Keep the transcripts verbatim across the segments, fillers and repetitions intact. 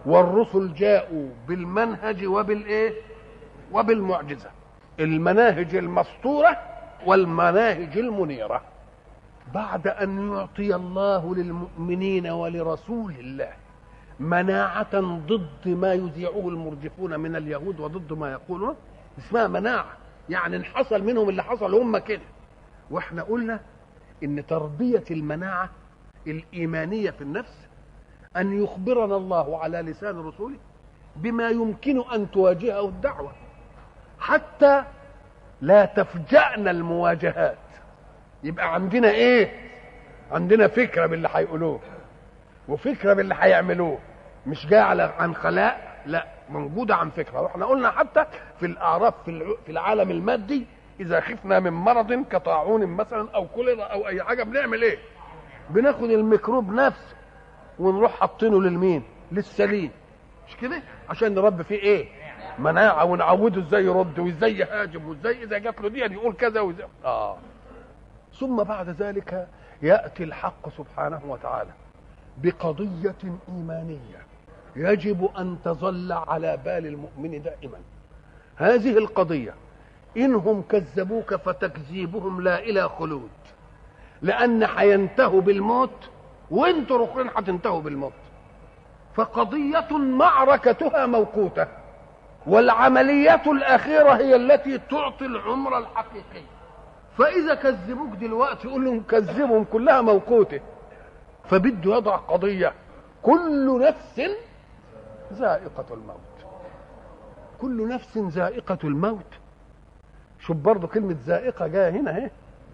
والرسل جاءوا بالمنهج وبالايه وبالمعجزه، المناهج المسطوره والمناهج المنيره. بعد ان يعطي الله للمؤمنين ولرسول الله مناعة ضد ما يذيعه المرجفون من اليهود وضد ما يقولون، اسمها مناعة، يعني ان حصل منهم اللي حصل هم كده. واحنا قلنا ان تربية المناعة الإيمانية في النفس أن يخبرنا الله على لسان رسوله بما يمكن أن تواجهه الدعوة، حتى لا تفجأنا المواجهات. يبقى عندنا ايه؟ عندنا فكرة باللي هيقولوه وفكرة باللي هيعملوه، مش جاي على عن خلاء، لا، موجودة عن فكرة. واحنا قلنا حتى في الأعراف في العالم المادي إذا خفنا من مرض كطاعون مثلا أو كوليرا أو أي حاجة بنعمل إيه؟ بناخد الميكروب نفسه ونروح حاطينه للمين؟ للسليم، مش كده؟ عشان نربي فيه إيه؟ مناعة، ونعوده إزاي يرد وإزاي يهاجم وإزاي إذا جات له دي يقول كذا وإزاي. آه ثم بعد ذلك يأتي الحق سبحانه وتعالى بقضية إيمانية يجب أن تظل على بال المؤمن دائما. هذه القضية إنهم كذبوك فتكذيبهم لا إلى خلود، لأن حينتهوا بالموت وانتوا رخرين حتنتهوا بالموت. فقضية معركتها موقوتة، والعملية الأخيرة هي التي تعطي العمر الحقيقي. فإذا كذبوك دلوقتي يقول لهم كذبهم كلها موقوتة، فبده يضع قضية كل نفس ذائقة الموت. كل نفس ذائقة الموت. شوف برضو كلمة ذائقة جاية هنا اهي،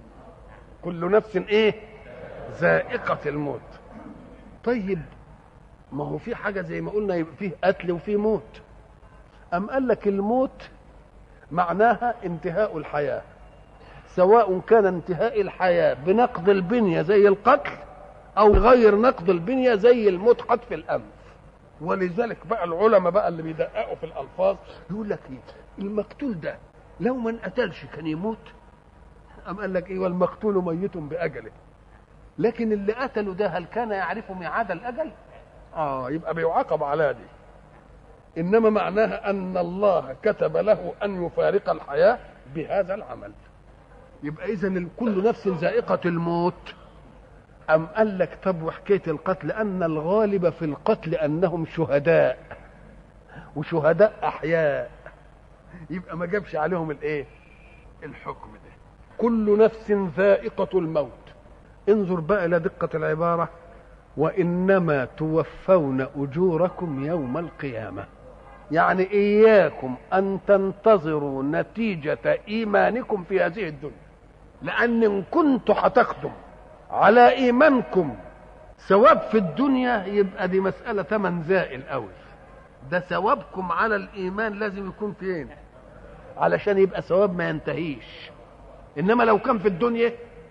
كل نفس ايه؟ ذائقة الموت. طيب ما هو في حاجة زي ما قلنا يبقى فيه قتل وفيه موت. أم قال لك الموت معناها انتهاء الحياة، سواء كان انتهاء الحياة بنقض البنية زي القتل أو غير نقض البنية زي الموت قطف الأنف. ولذلك بقى العلماء بقى اللي بيدققوا في الألفاظ يقول لك ايه؟ المقتول ده لو ما انقتلش كان يموت. أم قال لك ايه؟ والمقتول ميت بأجله. لكن اللي قتله ده هل كان يعرف ميعاد الأجل؟ اه يبقى بيعاقب على دي. إنما معناها أن الله كتب له أن يفارق الحياة بهذا العمل. يبقى إذن كل نفس ذائقة الموت. أم قال لك طب وحكاية القتل أن الغالب في القتل أنهم شهداء، وشهداء أحياء، يبقى ما جابش عليهم الإيه؟ الحكم ده. كل نفس ذائقة الموت. انظر بقى إلى دقة العبارة، وإنما توفون أجوركم يوم القيامة. يعني إياكم أن تنتظروا نتيجة إيمانكم في هذه الدنيا، لأن إن كنتوا هتقدم على إيمانكم ثواب في الدنيا يبقى دي مسألة ثمن زائل قوي. ده ثوابكم على الإيمان لازم يكون فين؟ علشان يبقى ثواب ما ينتهيش. إنما لو كان في الدنيا،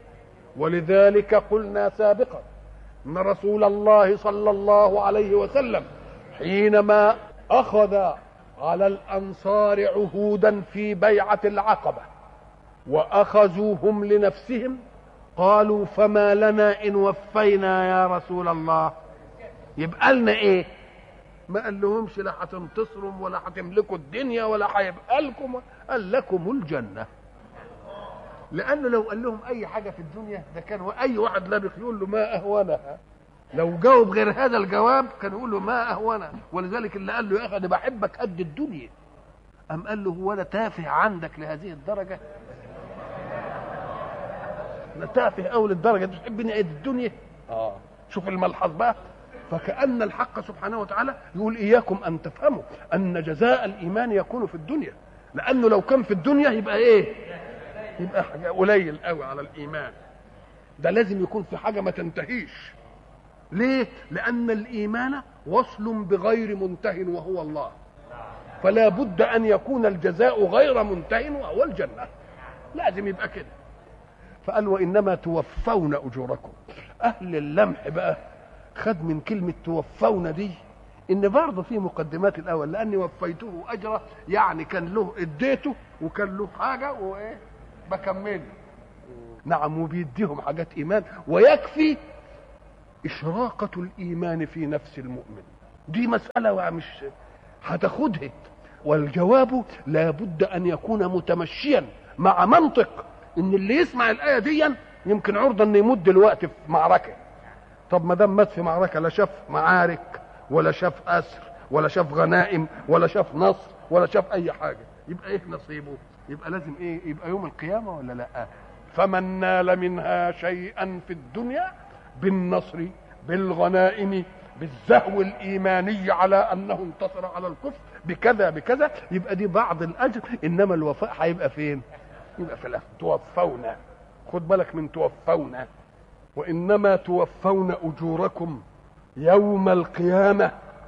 ولذلك قلنا سابقا ان رسول الله صلى الله عليه وسلم حينما اخذ على الانصار عهودا في بيعة العقبة واخذوهم لنفسهم قالوا فما لنا ان وفينا يا رسول الله؟ يبقى لنا ايه؟ ما قال لهمش لا هتنتصروا ولا هتملكوا الدنيا ولا هيبقى لكم، قال لكم الجنة. لأنه لو قال لهم أي حاجة في الدنيا ده كان أي واحد لابق يقول له ما أهونها. لو جاوب غير هذا الجواب كان يقول له ما أهونها. ولذلك اللي قال له يا أخي أنا بحبك قد الدنيا، أم قال له هو أنا تافه عندك لهذه الدرجة؟ أنا تافه أول الدرجة تحبني قد الدنيا؟ آه شوف الملحظ بقى. فكأن الحق سبحانه وتعالى يقول إياكم أن تفهموا أن جزاء الإيمان يكون في الدنيا، لأنه لو كان في الدنيا يبقى إيه؟ يبقى حاجة قليل قوي على الإيمان. ده لازم يكون في حاجة ما تنتهيش. ليه؟ لأن الإيمان وصل بغير منته وهو الله، فلا بد أن يكون الجزاء غير منته وهو الجنة. لازم يبقى كده. فقال وإنما توفون أجوركم. أهل اللمح بقى خد من كلمة توفون دي إن برضه في مقدمات الأول، لأني وفيته أجره يعني كان له اديته وكان له حاجة وإيه بكمل. نعم، وبيديهم حاجات إيمان، ويكفي إشراقة الإيمان في نفس المؤمن. دي مسألة مش هتاخدها. والجواب لابد أن يكون متمشيا مع منطق إن اللي يسمع الآية دي يمكن عرضة أن يمد الوقت في معركة. طب ما دام مات في معركة لا شاف معارك ولا شاف أسر ولا شاف غنائم ولا شاف نصر ولا شاف أي حاجة، يبقى إيه نصيبه؟ يبقى لازم إيه؟ يبقى يوم القيامة ولا لأ؟ فمن نال منها شيئا في الدنيا بالنصر بالغنائم بالزهو الإيماني على أنه انتصر على الكفر بكذا بكذا، يبقى دي بعض الأجر. إنما الوفاء هيبقى فين؟ يبقى في الآخر. توفون، خد بالك من توفون، وإنما توفون أجوركم يوم القيامة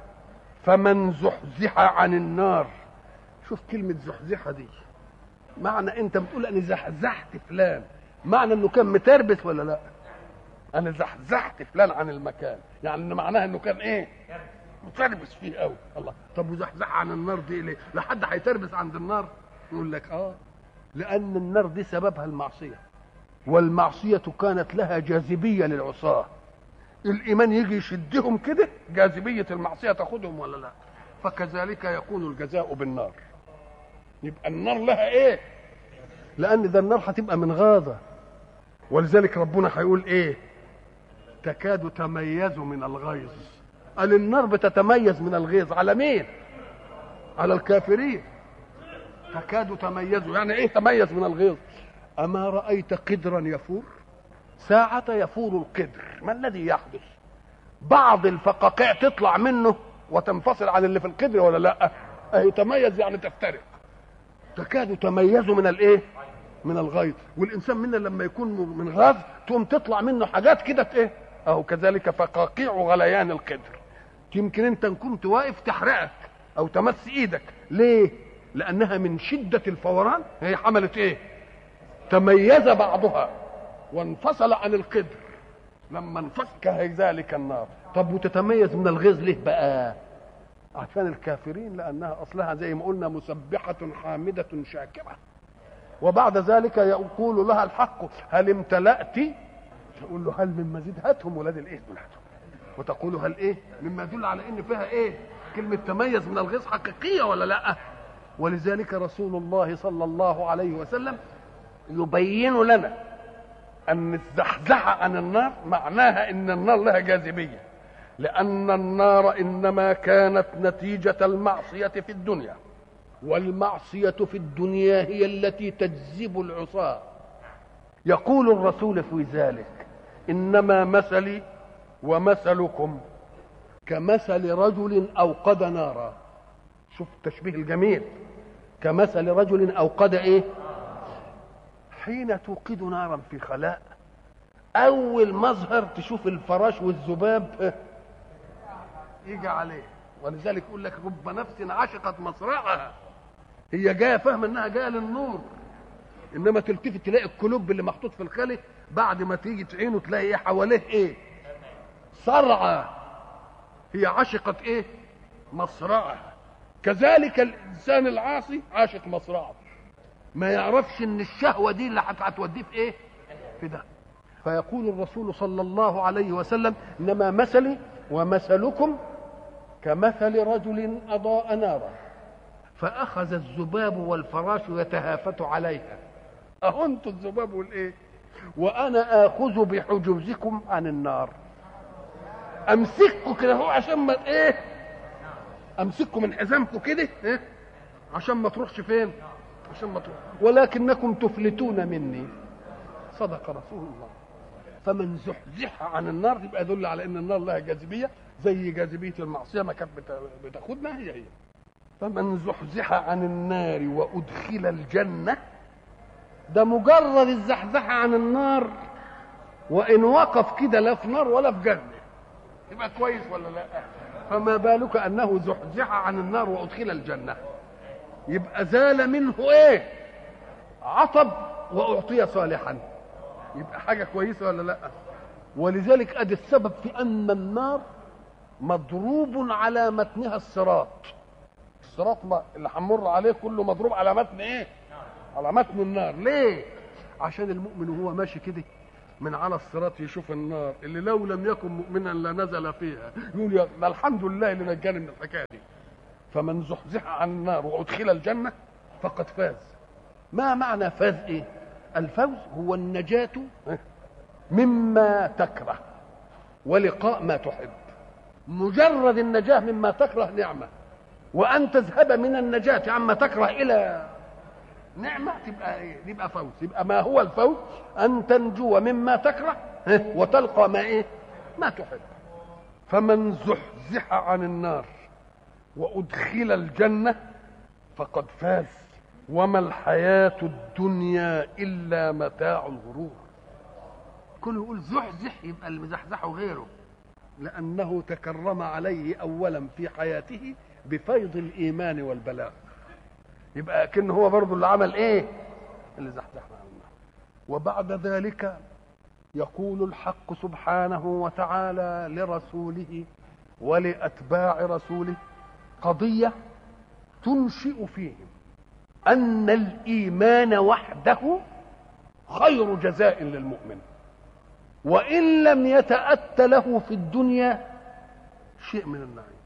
فمن زحزح عن النار. شوف كلمة زحزحة دي، معنى أنت بتقول أنا زحزحت فلان، معنى أنه كان متربس ولا لا؟ أنا زحزحت فلان عن المكان، يعني إن معناها أنه كان إيه؟ متربس فيه قوي. الله، طب وزحزح عن النار دي ليه؟ لا حد هيتربس عند النار؟ يقول لك آه لأن النار دي سببها المعصية، والمعصية كانت لها جاذبية للعصاة. الإيمان يجي يشدهم كده، جاذبية المعصية تاخدهم ولا لا؟ فكذلك يكون الجزاء بالنار. يبقى النار لها إيه؟ لأن ده النار هتبقى من غاضة، ولذلك ربنا هيقول إيه؟ تكاد تميز من الغيظ. قال النار بتتميز من الغيظ على مين؟ على الكافرين. تكاد تميز، يعني إيه تميز من الغيظ؟ أما رأيت قدرا يفور؟ ساعة يفور القدر ما الذي يحدث؟ بعض الفقاقيع تطلع منه وتنفصل عن اللي في القدر ولا لا؟ أهي تميز يعني تفترق. تكاد تميز من الايه؟ من الغيظ. والانسان منا لما يكون من غاز تقوم تطلع منه حاجات كده ايه؟ اهو كذلك فقاقيع غليان القدر. يمكن انت ان كنت واقف تحرقك او تمس ايدك. ليه؟ لانها من شدة الفوران هي حملت ايه؟ تميز بعضها وانفصل عن القدر. لما انفصل كذلك النار. طب وتتميز من الغيظ ليه بقى؟ عشان الكافرين، لانها اصلها زي ما قلنا مسبحة حامدة شاكرة. وبعد ذلك يقول لها الحق هل امتلأت؟ تقول له هل من مزيد؟ هاتهم ولاد الايه دول، هاتهم. وتقول هل ايه؟ مما يدل على ان فيها ايه؟ كلمة تميز من الغيظ حقيقية ولا لا؟ ولذلك رسول الله صلى الله عليه وسلم يبين لنا ان الزحزحة عن النار معناها ان النار لها جاذبية، لأن النار إنما كانت نتيجة المعصية في الدنيا، والمعصية في الدنيا هي التي تجذب العصاة. يقول الرسول في ذلك إنما مثلي ومثلكم كمثل رجل أوقد نارا. شوف التشبيه الجميل، كمثل رجل أوقد إيه؟ حين توقد نارا في خلاء أول مظهر تشوف الفراش والذباب يجي عليه. ولذلك يقول لك رب نفس عشقت مصرعها، هي جايه فاهمه انها جايه للنور، انما تلتفت تلاقي الكلوب اللي محطوط في الخلي بعد ما تيجي تعينه تلاقي ايه حواليه؟ ايه؟ صرعه. هي عشقت ايه؟ مصرعها. كذلك الانسان العاصي عاشق مصرعه، ما يعرفش ان الشهوه دي اللي هتوديه في ايه؟ في ده. فيقول الرسول صلى الله عليه وسلم انما مثلي ومثلكم كمثل رجل أضاء نارا فأخذ الذباب والفراش يتهافت عليها. أهو أنتم الذباب والإيه؟ وأنا آخذ بحجوزكم عن النار. أمسككم كده هو عشان ما إيه؟ أمسككم من حزامكم كده إيه؟ عشان ما تروحش فين؟ عشان ما تروح، ولكنكم تفلتون مني. صدق رسول الله. فمن زحزح عن النار يبقى يدل على ان النار لها جاذبيه زي جاذبيه المعصيه ما كانت بتاخدنا هي هي. فمن زحزح عن النار وادخل الجنه، ده مجرد الزحزحه عن النار، وان وقف كده لا في نار ولا في جنه يبقى كويس ولا لا؟ فما بالك انه زحزح عن النار وادخل الجنه، يبقى زال منه ايه؟ عطب واعطي صالحا، يبقى حاجة كويسة ولا لا؟ ولذلك ادي السبب في ان النار مضروب على متنها الصراط. الصراط اللي هنمر عليه كله مضروب على متن ايه؟ على متن النار. ليه؟ عشان المؤمن وهو ماشي كده من على الصراط يشوف النار اللي لو لم يكن مؤمنا لنزل فيها، يقول يا ده الحمد لله اللي نجاني من الحكايه دي. فمن زحزح عن النار وادخل الجنه فقد فاز. ما معنى فاز ايه؟ الفوز هو النجاة مما تكره ولقاء ما تحب. مجرد النجاة مما تكره نعمة، وأن تذهب من النجاة عما تكره إلى نعمة تبقى إيه؟ يبقى فوز. يبقى ما هو الفوز؟ أن تنجو مما تكره وتلقى ما إيه؟ ما تحب. فمن زحزح عن النار وأدخل الجنة فقد فاز، وما الحياة الدنيا إلا متاع الغرور. كل يقول زحزح يبقى اللي مزحزحه غيره، لأنه تكرم عليه أولا في حياته بفيض الإيمان والبلاء، يبقى كأنه هو برضه اللي عمل إيه؟ اللي زحزحنا عن النار. وبعد ذلك يقول الحق سبحانه وتعالى لرسوله ولأتباع رسوله قضية تنشئ فيهم أن الإيمان وحده خير جزاء للمؤمن، وإن لم يتأت له في الدنيا شيء من النعيم.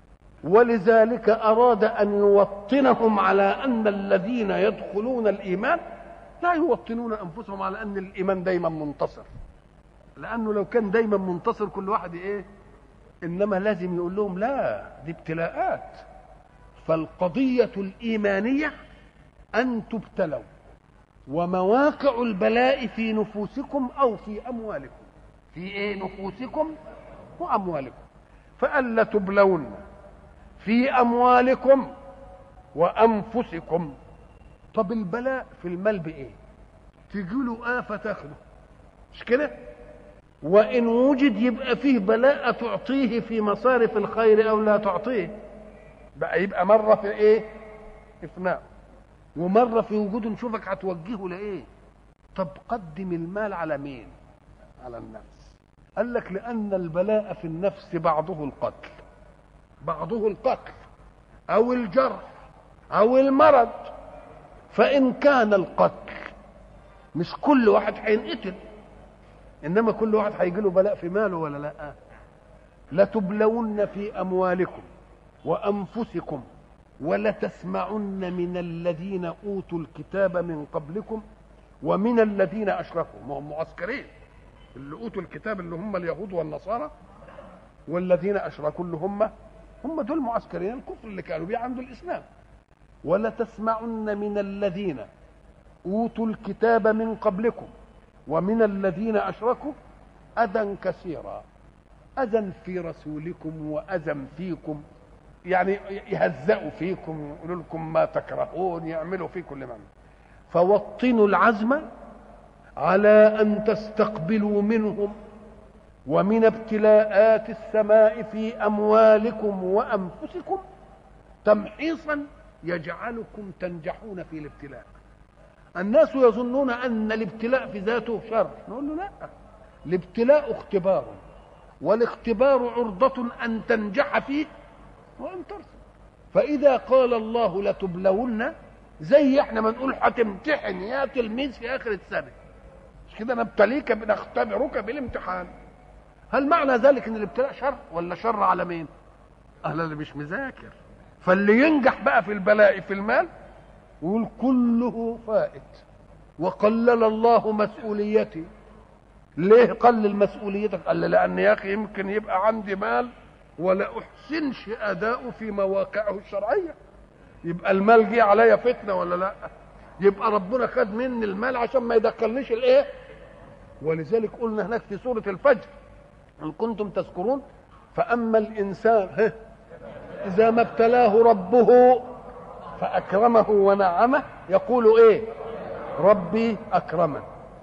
ولذلك أراد أن يوطنهم على أن الذين يدخلون الإيمان لا يوطنون أنفسهم على أن الإيمان دايما منتصر، لأنه لو كان دايما منتصر كل واحد إيه؟ إنما لازم يقول لهم لا، دي ابتلاءات. فالقضية الإيمانية أن تبتلوا، ومواقع البلاء في نفوسكم أو في أموالكم. في إيه؟ نفوسكم وأموالكم. فألا تبلون في أموالكم وأنفسكم. طب البلاء في المال بإيه؟ تجيله آفة تاخده، مش كده؟ وإن وجد يبقى فيه بلاء تعطيه في مصارف الخير أو لا تعطيه، بقى يبقى مرة في إيه؟ إفناء، ومرة في وجود نشوفك هتوجهه لإيه؟ طب قدم المال على مين؟ على النفس. قال لك لأن البلاء في النفس بعضه القتل، بعضه القتل أو الجرح أو المرض. فإن كان القتل مش كل واحد هينقتل، إنما كل واحد هيجي له بلاء في ماله ولا لا؟ لتبلون في أموالكم وأنفسكم ولتسمعن من الذين أوتوا الكتاب من قبلكم ومن الذين أشركوا. ما هم معسكرين، اللي أوتوا الكتاب اللي هم اليهود والنصارى، والذين أشركوا اللي هم هم دول معسكرين الكفر اللي كانوا بيعندوا الإسلام. ولتسمعن من الذين أوتوا الكتاب من قبلكم ومن الذين أشركوا أذى كثيرا. أذى في رسولكم وأذى فيكم، يعني يهزأوا فيكم، يقولوا لكم ما تكرهون، يعملوا فيكم لمن. فوطنوا العزم على أن تستقبلوا منهم ومن ابتلاءات السماء في أموالكم وأنفسكم تمحيصا يجعلكم تنجحون في الابتلاء. الناس يظنون أن الابتلاء في ذاته شر، نقول له لا، الابتلاء اختبار، والاختبار عرضة أن تنجح فيه وأن ترسل. فإذا قال الله لتبلون، زي احنا ما نقول هتمتحن يا تلميذ في آخر السنة، مش كده؟ نبتليك بنختبرك بالامتحان. هل معنى ذلك ان الابتلاء شر ولا شر على مين؟ أهل اللي مش مذاكر. فاللي ينجح بقى في البلاء في المال يقول كله فائت، وقلل الله مسؤوليتي. ليه قلل مسؤوليتك؟ قال لأن يا أخي يمكن يبقى عندي مال ولا أحسنش أداؤه في مواقعه الشرعية، يبقى المال جه عليا فتنة ولا لا؟ يبقى ربنا خد مني المال عشان ما يدخلنيش الايه. ولذلك قلنا هناك في سورة الفجر إن كنتم تذكرون فأما الإنسان إذا ما ابتلاه ربه فأكرمه ونعمه يقول إيه؟ ربي أكرمن.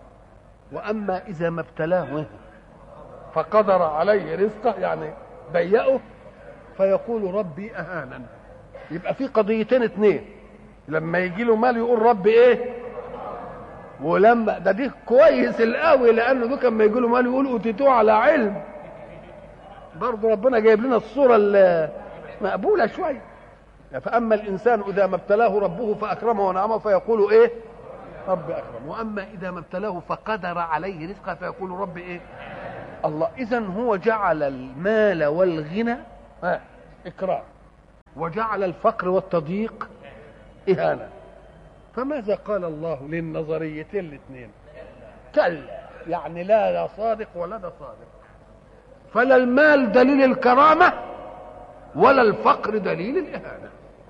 وأما إذا ما ابتلاه فقدر عليه رزقه، يعني ضيقه، فيقول ربي أهانن. يبقى في قضيتين اتنين، لما يجي له مال يقول ربي ايه، ولما ده دي كويس القوي، لانه ده كان ما يجي له مال يقول اوتيتوه على علم. برضه ربنا جايب لنا الصوره المقبوله شويه. فاما الانسان اذا ما ابتلاه ربه فاكرمه ونعمه فيقول ايه؟ رب اكرم. واما اذا ما ابتلاه فقدر عليه رزقه فيقول رب ايه؟ الله. اذن هو جعل المال والغنى ها اكرام، وجعل الفقر والتضييق اهانه. فماذا قال الله للنظريتين الاثنين؟ كلا، يعني لا ده صادق ولا ده صادق. فلا المال دليل الكرامه ولا الفقر دليل الاهانه.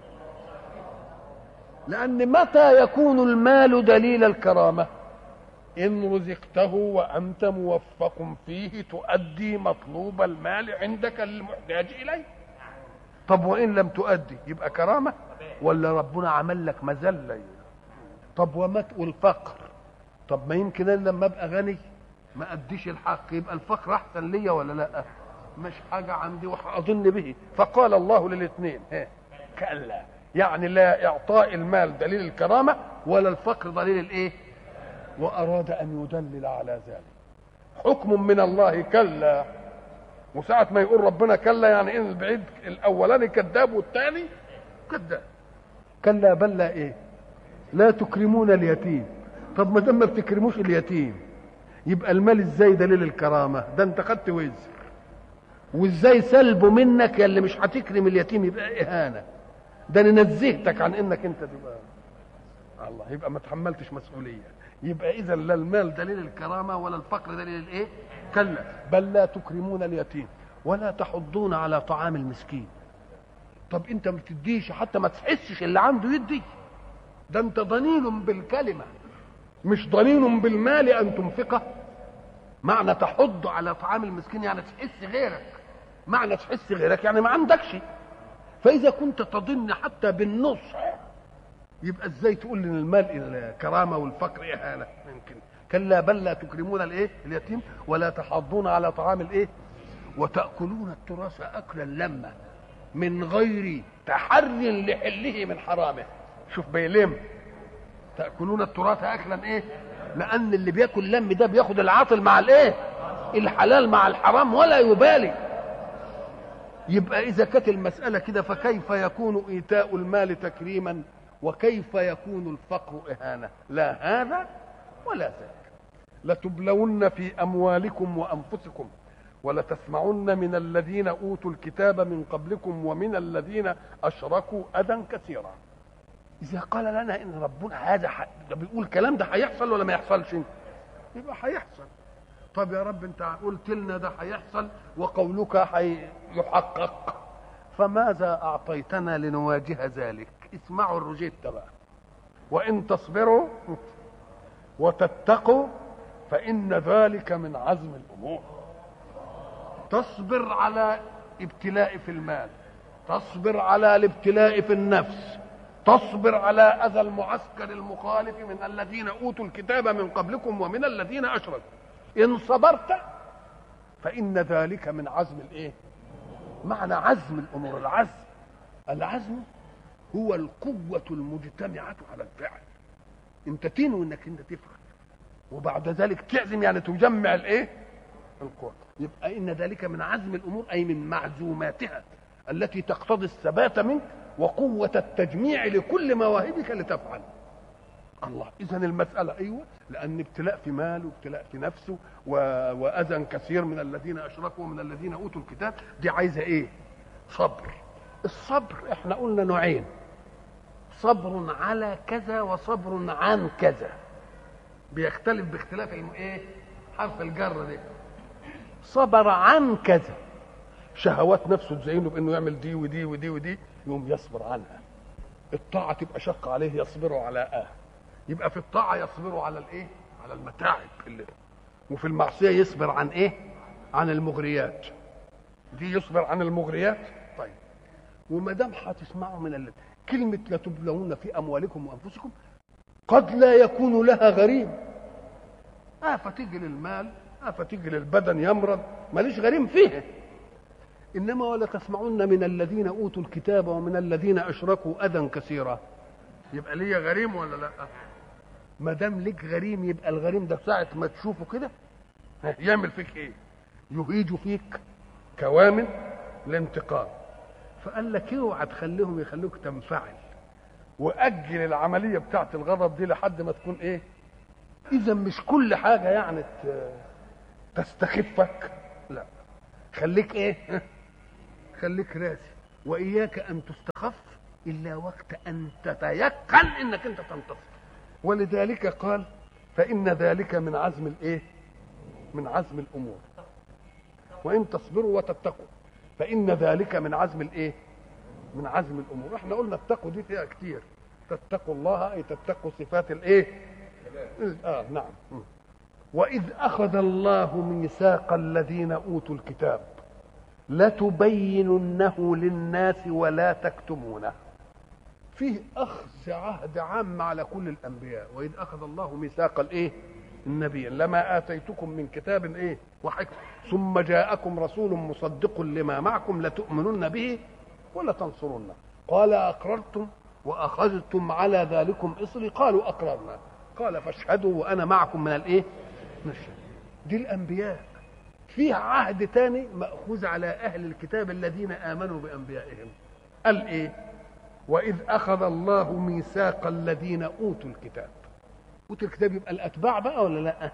لأن متى يكون المال دليل الكرامة؟ إن رزقته وأنت موفق فيه تؤدي مطلوب المال عندك للمحتاج إليه. طب وإن لم تؤدي يبقى كرامة ولا ربنا عمل لك مذلة؟ طب ومت والفقر؟ طب ما يمكن أنا لما أبقى غني ما أديش الحق يبقى الفقر أحسن ليا ولا لا؟ مش حاجة عندي وأظن به. فقال الله للاثنين كلا، يعني لا إعطاء المال دليل الكرامة ولا الفقر دليل الإيه؟ وأراد أن يدلل على ذلك. حكم من الله كلا. وساعة ما يقول ربنا كلا يعني إن البعيد الأولاني كذاب والثاني كذاب. كلا بل لا إيه؟ لا تكرمون اليتيم. طب ما دام ما بتكرموش اليتيم يبقى المال إزاي دليل الكرامة؟ ده أنت خدت وزر. وإزاي سلبه منك يا اللي مش هتكرم اليتيم يبقى إهانة؟ ده انا نزهتك عن انك انت تبقى الله، يبقى ما تحملتش مسؤوليه. يبقى اذا لا المال دليل الكرامه ولا الفقر دليل الايه؟ كلا بل لا تكرمون اليتيم ولا تحضون على طعام المسكين. طب انت ما بتديش حتى ما تحسش اللي عنده يدي؟ ده انت ضنين بالكلمه مش ضنين بالمال ان تنفقه. معنى تحض على طعام المسكين يعني تحس غيرك، معنى تحس غيرك يعني ما عندكش. فإذا كنت تظن حتى بالنصح يبقى ازاي تقول ان المال الكرامه والفقر اهانه؟ يمكن. كلا بل لا تكرمون الايه؟ اليتيم ولا تحاضون على طعام الايه؟ وتأكلون التراث أكلا لما من غير تحري لحله من حرامه. شوف بيلم تأكلون التراث أكلا ايه؟ لأن اللي بياكل لم ده بياخد العاطل مع الايه؟ الحلال مع الحرام ولا يبالي. يبقى إذا كانت المسألة كده فكيف يكون إيتاء المال تكريما وكيف يكون الفقر إهانة؟ لا هذا ولا ذاك. لتبلون في أموالكم وأنفسكم ولتسمعن من الذين أوتوا الكتاب من قبلكم ومن الذين أشركوا أذى كثيرا. إذا قال لنا إن ربنا هذا ده بيقول الكلام ده هيحصل ولا ما يحصلش؟ يبقى هيحصل. طب يا رب انت قلت لنا ده هيحصل وقولك هيحقق، فماذا اعطيتنا لنواجه ذلك؟ اسمعوا الروجيتا بقى. وان تصبروا وتتقوا فان ذلك من عزم الامور. تصبر على ابتلاء في المال، تصبر على الابتلاء في النفس، تصبر على اذى المعسكر المخالف من الذين اوتوا الكتاب من قبلكم ومن الذين اشركوا. إن صبرت فإن ذلك من عزم الإيه؟ معنى عزم الأمور. العزم العزم هو القوة المجتمعة على الفعل. أنت تنوي إنك أنت تفعل وبعد ذلك تعزم، يعني تجمع الإيه؟ القوة. يبقى إن ذلك من عزم الأمور أي من معزوماتها التي تقتضي الثبات منك وقوة التجميع لكل مواهبك لتفعل. الله. إذن المسألة أيوة، لأن ابتلاء في مال وابتلاء في نفسه وأذى كثير من الذين أشركوا ومن الذين أوتوا الكتاب، دي عايزة إيه؟ صبر. الصبر إحنا قلنا نوعين: صبر على كذا وصبر عن كذا. بيختلف باختلاف إيه؟ حرف الجر ده. صبر عن كذا، شهوات نفسه تزينه بأنه يعمل دي ودي ودي ودي يوم يصبر عنها. الطاعة تبقى شق عليه يصبر على آه. يبقى في الطاعة يصبر على الايه؟ على المتاعب اللي. وفي المعصية يصبر عن ايه؟ عن المغريات. دي يصبر عن المغريات. طيب وما دام هتسمعوا من ال... كلمة لتبلون في أموالكم وأنفسكم قد لا يكون لها غريم. آفة تيجي للمال، آفة تيجي للبدن يمرض، ماليش غريم فيه. إنما ولا تسمعون من الذين أوتوا الكتاب ومن الذين أشركوا أذى كثيرا. يبقى ليا غريم ولا لا؟ ما دام ليك غريم يبقى الغريم ده ساعة ما تشوفه كده يعمل فيك ايه؟ يهيج فيك كوامن الانتقام. فقال لك اوعى تخليهم يخلوك تنفعل واجل العمليه بتاعت الغضب دي لحد ما تكون ايه. اذا مش كل حاجه يعني تستخفك، لا، خليك ايه، خليك راسي. واياك ان تستخف الا وقت ان تتيقن انك انت تنتصر. ولذلك قال فان ذلك من عزم الايه، من عزم الامور. وان تصبروا وتتقوا فان ذلك من عزم الايه، من عزم الامور. احنا قلنا اتقوا دي فيها كتير، تتقوا الله اي تتقوا صفات الايه. اه نعم. واذ اخذ الله ميثاق الذين اوتوا الكتاب لتبيننه للناس ولا تكتمونه. فيه اخذ عهد عام على كل الانبياء. واذ اخذ الله ميثاق الايه، النبي لما اتيتكم من كتاب ايه وحكمه ثم جاءكم رسول مصدق لما معكم لتؤمنن به ولا تنصرنه. قال اقررتم واخذتم على ذلكم اصري قالوا اقررنا قال فاشهدوا وانا معكم من الايه، نشهد. دي الانبياء. فيه عهد تاني ماخوذ على اهل الكتاب الذين امنوا بانبيائهم. قال ايه؟ واذ اخذ الله ميثاق الذين اوتوا الكتاب. اوتوا الكتاب يبقى الاتباع بقى ولا لا؟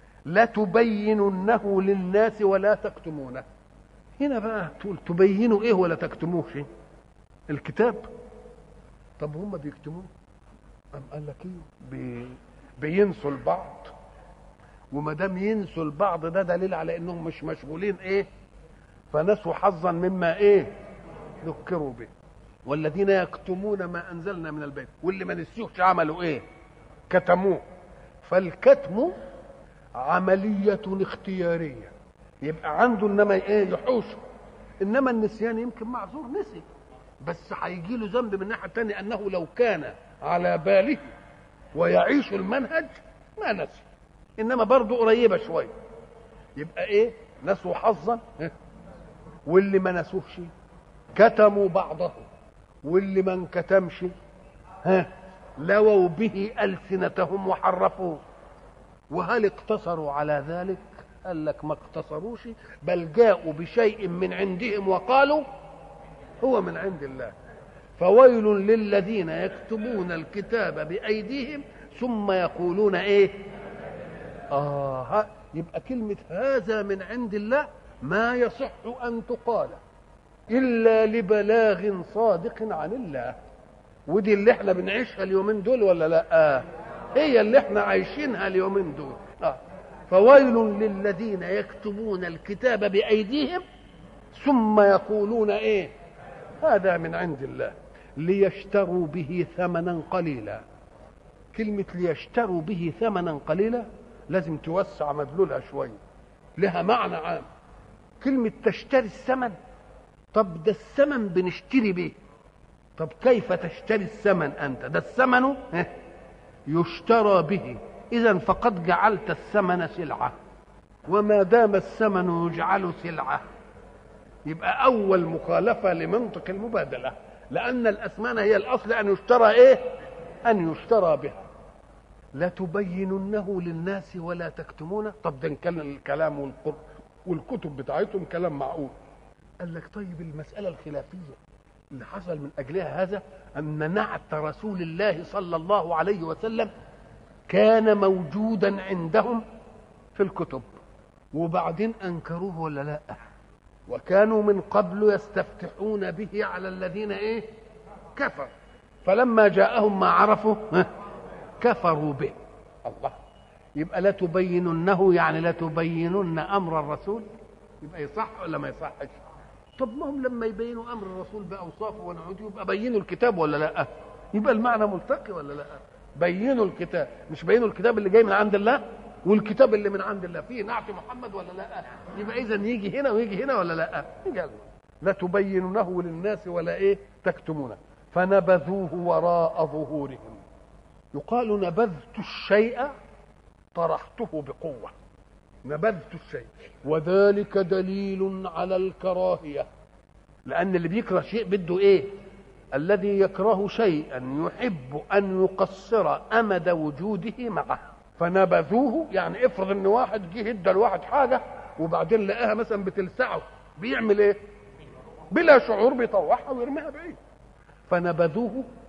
لتبيننه للناس ولا تكتمونه. هنا بقى تقول تبينوا ايه ولا تكتموه؟ الكتاب. طب هم بيكتموه؟ أم قال لك ايه؟ بي... بينسوا البعض، وما دام ينسوا البعض ده دليل على انهم مش مشغولين ايه، فنسوا حظا مما ايه ذكروا به. والذين يكتمون ما انزلنا من البيت، واللي ما نسيوش عملوا ايه؟ كتموه. فالكتم عملية اختيارية، يبقى عنده انما ايه يحوشه. انما النسيان يمكن معذور نسي، بس هيجي له ذنب من الناحيه الثانيه انه لو كان على باله ويعيش المنهج ما نسي. انما برضه قريبه شويه، يبقى ايه؟ نسوا حظا، واللي ما نسوهش كتموا بعضه، واللي ما انكتمش ها لووا به السنتهم وحرفوه. وهل اقتصروا على ذلك؟ قال لك ما اقتصروش، بل جاءوا بشيء من عندهم وقالوا هو من عند الله. فويل للذين يكتبون الكتاب بأيديهم ثم يقولون ايه؟ آه يبقى كلمة هذا من عند الله ما يصح أن تقال إلا لبلاغ صادق عن الله. ودي اللي احنا بنعيشها اليومين دول ولا لا؟ آه. هي اللي احنا عايشينها اليومين دول. آه. فويل للذين يكتبون الكتاب بأيديهم ثم يقولون ايه؟ هذا من عند الله ليشتروا به ثمنا قليلا. كلمة ليشتروا به ثمنا قليلا لازم توسع مدلولها شوية، لها معنى عام. كلمة تشتري الثمن، طب ده الثمن بنشتري به، طب كيف تشتري الثمن أنت؟ ده الثمن يشترى به، إذن فقد جعلت الثمن سلعة، وما دام الثمن يجعل سلعة يبقى أول مخالفة لمنطق المبادلة، لأن الأثمان هي الأصل أن يشترى إيه؟ أن يشترى بها. لا تبيننه للناس ولا تكتمونه. طب ده كان الكلام والقرآن والكتب بتاعتهم كلام معقول. قال لك طيب المسألة الخلافية اللي حصل من أجلها هذا أن نعت رسول الله صلى الله عليه وسلم كان موجودا عندهم في الكتب، وبعدين أنكروه ولا لا؟ وكانوا من قبل يستفتحون به على الذين ايه كفر، فلما جاءهم ما عرفوا كفروا به. الله، يبقى لا تبيننه يعني لا تبينن امر الرسول، يبقى يصح ولا ما يصحش؟ طب ما هم لما يبينوا امر الرسول باوصافه ونعوده يبقى بينوا الكتاب ولا لا؟ يبقى المعنى ملتقي ولا لا؟ بينوا الكتاب، مش بينوا الكتاب اللي جاي من عند الله والكتاب اللي من عند الله فيه نعت محمد ولا لا؟ يبقى اذا يجي هنا ويجي هنا ولا لا؟ يجي لا تبينونه للناس ولا ايه تكتمونه. فنبذوه وراء ظهورهم. يقال نبذت الشيء طرحته بقوة، نبذت الشيء، وذلك دليل على الكراهية، لأن اللي بيكره شيء بده ايه؟ الذي يكره شيئا يحب أن يقصر أمد وجوده معه. فنبذوه يعني افرض ان واحد جه ادى لواحد حاجه وبعدين لقاها مثلا بتلسعه، بيعمل ايه؟ بلا شعور بيطوعها ويرميها بعيد. فنبذوه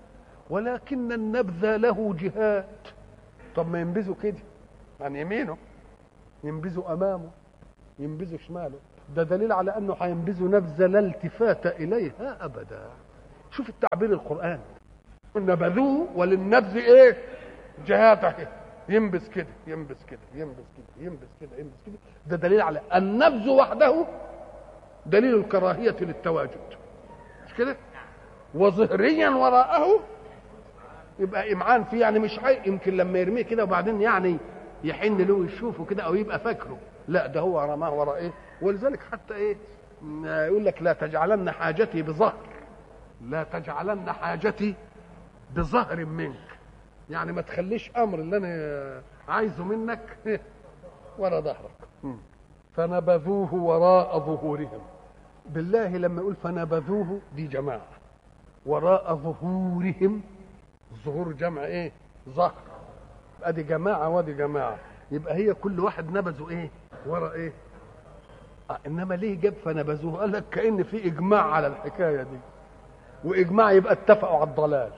ولكن النبذ له جهات. طب ما ينبذوا كده عن يمينه، ينبذوا امامه، ينبذوا شماله، ده دليل على انه هينبذوا نبذه لا التفات اليها ابدا. شوف التعبير القرآن، نبذوه وللنبذ ايه؟ جهاته، ينبذ كده ينبذ كده ينبذ كده ينبذ كده ينبذ كده. ده دليل على النبذ وحده دليل الكراهية للتواجد، مش كده؟ وظهريا وراءه يبقى إمعان فيه، يعني مش حي يمكن لما يرميه كده وبعدين يعني يحن له ويشوفه كده او يبقى فاكره، لا ده هو رماه وراء ايه. ولذلك حتى ايه يقول لك لا تجعلن حاجتي بظهر، لا تجعلن حاجتي بظهر منك، يعني ما تخليش امر اللي انا عايزه منك ورا ظهرك. فنبذوه وراء ظهورهم. بالله لما يقول فنبذوه دي جماعه، وراء ظهورهم الظهور جمع ايه؟ ظهر. ادي جماعه وادي جماعه، يبقى هي كل واحد نبذه ايه؟ ورا ايه؟ آه انما ليه جاب فنبذوه؟ قال لك كأن في اجماع على الحكايه دي، واجماع يبقى اتفقوا على الضلال.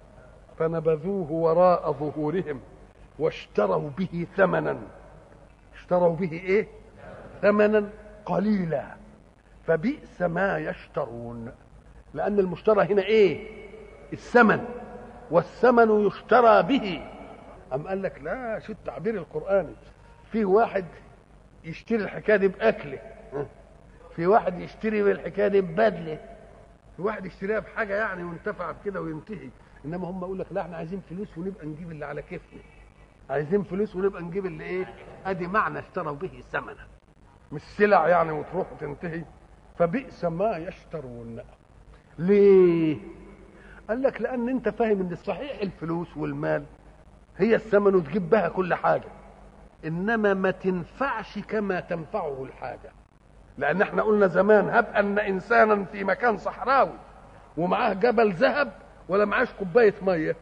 فنبذوه وراء ظهورهم واشتروا به ثمنا. اشتروا به ايه؟ ثمنا قليلا فبئس ما يشترون. لان المشترى هنا ايه؟ الثمن، والثمن يشترى به. أم قال لك لا، شو التعبير القرآني؟ في واحد يشتري الحكايه دي باكله، في واحد يشتري بالحكايه دي ببدله، في واحد يشتريها بحاجه يعني وينتفع بكده وينتهي. انما هم يقول لك لا احنا عايزين فلوس ونبقى نجيب اللي على كيفنا، عايزين فلوس ونبقى نجيب اللي ايه. ادي معنى اشتروا به ثمنا، مش سلع يعني وتروح وتنتهي. فبئس ما يشترون. ليه؟ قال لك لان انت فاهم ان صحيح الفلوس والمال هي الثمن وتجيب بها كل حاجه، انما ما تنفعش كما تنفعه الحاجه. لان احنا قلنا زمان هب ان انسانا في مكان صحراوي ومعاه جبل ذهب ولا معاش كوبايه ميه،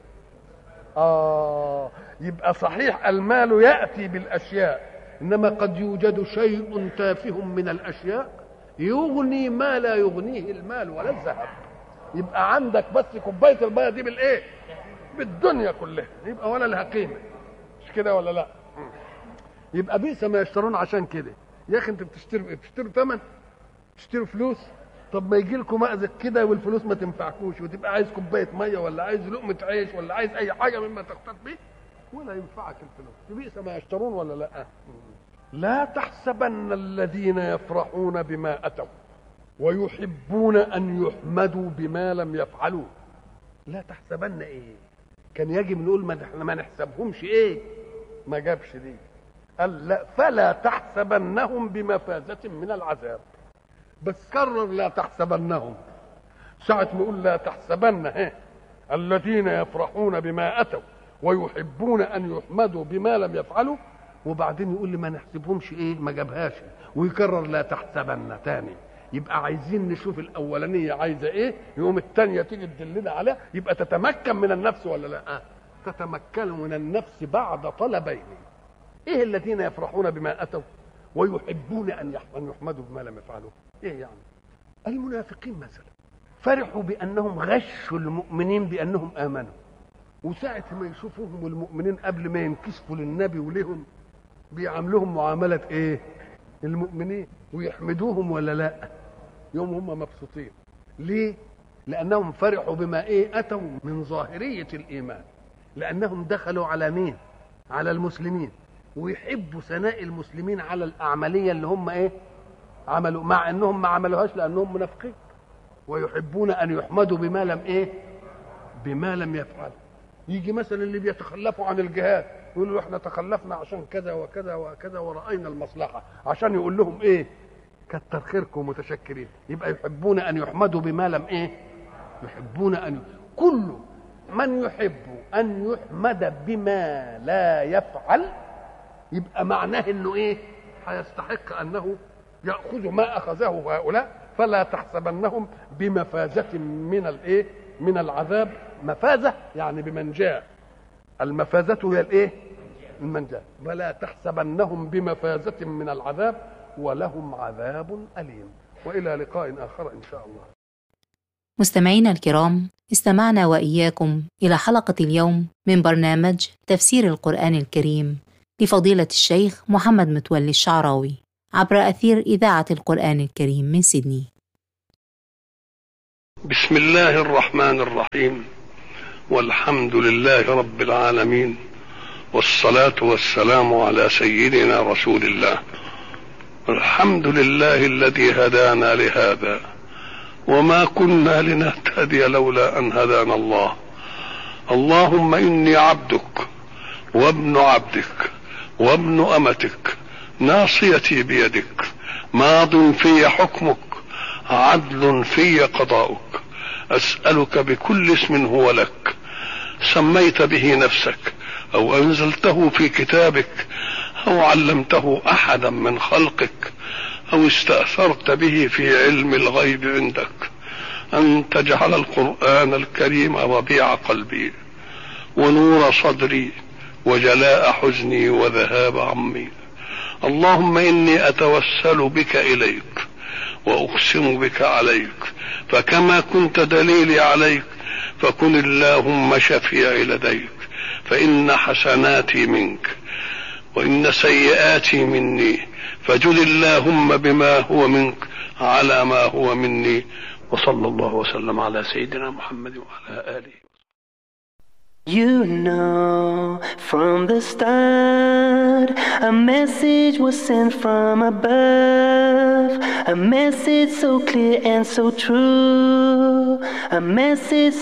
اه يبقى صحيح المال ياتي بالاشياء، انما قد يوجد شيء تافه من الاشياء يغني ما لا يغنيه المال ولا الذهب. يبقى عندك بس كوبايه الميه دي بالايه؟ بالدنيا كلها، يبقى ولا لها قيمه، مش كده ولا لا؟ يبقى بئس ما يشترون. عشان كده يا اخي انت بتشتروا ايه؟ بتشتروا ثمن، بتشتروا فلوس. طب ما يجي لكم مأزق كده والفلوس ما تنفعكوش وتبقى عايز كوبايه ميه ولا عايز لقمه عيش ولا عايز اي حاجه مما تقتات به ولا ينفعك الفلوس. بئس ما يشترون ولا لا؟ لا تحسبن الذين يفرحون بما اتوا ويحبون ان يحمدوا بما لم يفعلوا. لا تحسبن ايه؟ كان يجب نقول ما احنا ما نحسبهمش ايه؟ ما جابش دي، قال لا فلا تحسبنهم بمفازة من العذاب، بس كرر لا تحسبنهم. ساعة ما يقول لا تحسبن ايه الذين يفرحون بما اتوا ويحبون ان يحمدوا بما لم يفعلوا، وبعدين يقول لي ما نحسبهمش ايه؟ ما جابهاش، ويكرر لا تحسبن تاني. يبقى عايزين نشوف الاولانيه عايزه ايه، يوم الثانيه تيجي تدلنا عليها. يبقى تتمكن من النفس ولا لا؟ آه. تتمكن من النفس بعد طلبين. ايه الذين يفرحون بما اتوا ويحبون ان يحمدوا بما لم يفعلوا؟ ايه يعني؟ المنافقين مثلا فرحوا بانهم غشوا المؤمنين بانهم امنوا، وساعه ما يشوفوهم المؤمنين قبل ما ينكسفوا للنبي ولهم بيعاملوهم معامله ايه؟ المؤمنين، ويحمدوهم ولا لا؟ يوم هم مبسوطين. ليه؟ لانهم فرحوا بما ايه؟ اتوا من ظاهريه الايمان، لانهم دخلوا على مين؟ على المسلمين، ويحبوا ثناء المسلمين على الاعماليه اللي هم ايه؟ عملوا، مع انهم ما عملوهاش لانهم منافقين. ويحبون ان يحمدوا بما لم ايه؟ بما لم يفعلوا. يجي مثلا اللي بيتخلفوا عن الجهاد يقولوا احنا تخلفنا عشان كذا وكذا وكذا ورأينا المصلحة، عشان يقول لهم ايه؟ كتر خيركم متشكرين. يبقى يحبون ان يحمدوا بما لم ايه؟ يحبون ان كل من يحب ان يحمد بما لا يفعل يبقى معناه انه ايه؟ هيستحق انه يأخذ ما اخذه هؤلاء. فلا تحسبنهم بمفازة من الايه؟ من العذاب. مفازة يعني بمنجاة، المفازة هي الايه؟ المنجاة. ولا تحسبنهم بمفازة من العذاب ولهم عذاب أليم. وإلى لقاء آخر إن شاء الله. مستمعينا الكرام، استمعنا وإياكم إلى حلقة اليوم من برنامج تفسير القرآن الكريم لفضيلة الشيخ محمد متولي الشعراوي عبر أثير إذاعة القرآن الكريم من سيدني. بسم الله الرحمن الرحيم، والحمد لله رب العالمين، والصلاة والسلام على سيدنا رسول الله. الحمد لله الذي هدانا لهذا، وما كنا لنهتدي لولا أن هدانا الله. اللهم إني عبدك وابن عبدك وابن أمتك، ناصيتي بيدك، ماض في حكمك، عدل في قضاؤك. أسألك بكل اسم هو لك، سميت به نفسك أو أنزلته في كتابك أو علمته أحدا من خلقك أو استأثرت به في علم الغيب عندك، أن تجعل القرآن الكريم ربيع قلبي ونور صدري وجلاء حزني وذهاب عمي. اللهم إني أتوسل بك إليك وأقسم بك عليك، فكما كنت دليلي عليك فكن اللهم شفيعي لديك، فإن حسناتي منك وإن سيئاتي مني، فجل اللهم بما هو منك على ما هو مني. وصلى الله وسلم على سيدنا محمد وعلى آله. You know, from the start, a message was sent from above, a message so clear and so true, a message